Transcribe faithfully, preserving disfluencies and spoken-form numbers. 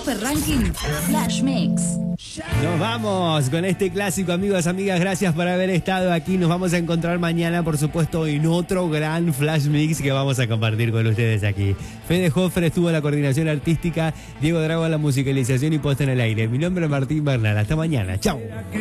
Super Ranking Flash Mix. Nos vamos con este clásico, amigos, amigas. Gracias por haber estado aquí. Nos vamos a encontrar mañana, por supuesto, en otro gran Flash Mix que vamos a compartir con ustedes aquí. Fede Hoffer estuvo en la coordinación artística, Diego Drago en la musicalización y puesta en el aire. Mi nombre es Martín Bernal. Hasta mañana. Chau.